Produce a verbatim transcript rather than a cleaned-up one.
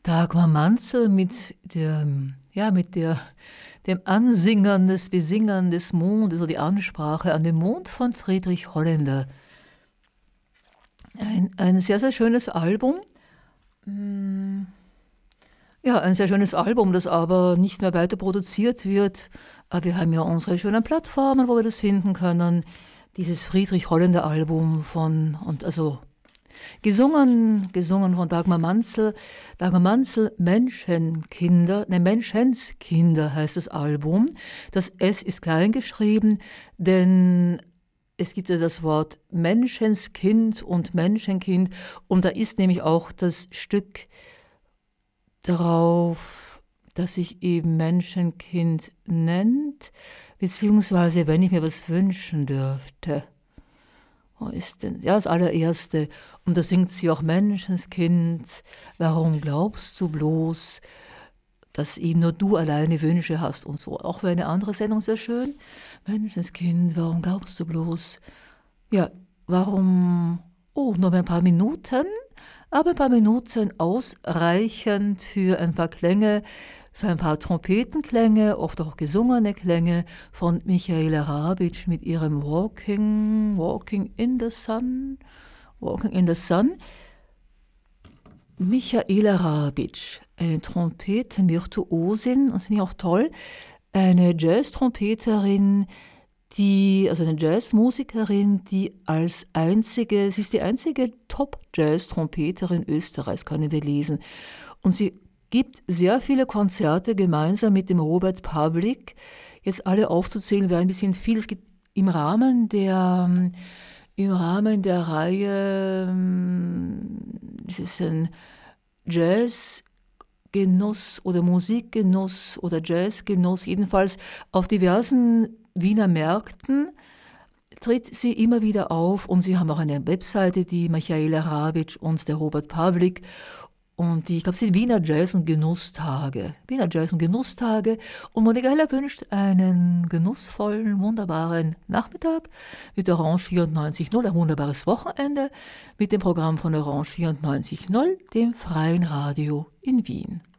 Dagmar Manzel mit dem, ja, mit der, dem Ansingern des Besingern des Mondes oder die Ansprache an den Mond von Friedrich Holländer. Ein, ein sehr, sehr schönes Album. Ja, ein sehr schönes Album, das aber nicht mehr weiter produziert wird. Aber wir haben ja unsere schönen Plattformen, wo wir das finden können. Dieses Friedrich Holländer Album von, und also Gesungen, gesungen von Dagmar Manzel. Dagmar Manzel, Menschenkinder, ne, Menschenskinder heißt das Album. Das S ist klein geschrieben, denn es gibt ja das Wort Menschenskind und Menschenkind. Und da ist nämlich auch das Stück darauf, das sich eben Menschenkind nennt, beziehungsweise wenn ich mir was wünschen dürfte. Wo ist denn? Ja, das allererste. Und da singt sie auch Menschenskind, warum glaubst du bloß, dass eben nur du alleine Wünsche hast und so. Auch für eine andere Sendung sehr schön. Menschenskind, warum glaubst du bloß? Ja, warum? Oh, nur ein paar Minuten, aber ein paar Minuten ausreichend für ein paar Klänge, für ein paar Trompetenklänge, oft auch gesungene Klänge von Michaela Rabitsch mit ihrem Walking, Walking in the Sun, Walking in the Sun. Michaela Rabitsch, eine Trompetenvirtuosin, das finde ich auch toll, eine Jazz-Trompeterin, die, also eine Jazzmusikerin, die als einzige, sie ist die einzige Top-Jazz-Trompeterin Österreichs, können wir lesen. Und sie gibt sehr viele Konzerte gemeinsam mit dem Robert Pawlik. Jetzt alle aufzuzählen wäre ein bisschen viel. Es gibt im Rahmen der, im Rahmen der Reihe, es ist ein Jazzgenuss oder Musikgenuss oder Jazzgenuss, jedenfalls auf diversen Wiener Märkten tritt sie immer wieder auf und sie haben auch eine Webseite, die Michaela Rabitsch und der Robert Pawlik. Und die, ich glaube, es sind Wiener Jazz- und Genusstage. Wiener Jazz- und Genusstage. Und Monika Heller wünscht einen genussvollen, wunderbaren Nachmittag mit Orange vierundneunzig null, ein wunderbares Wochenende mit dem Programm von Orange vierundneunzig null, dem freien Radio in Wien.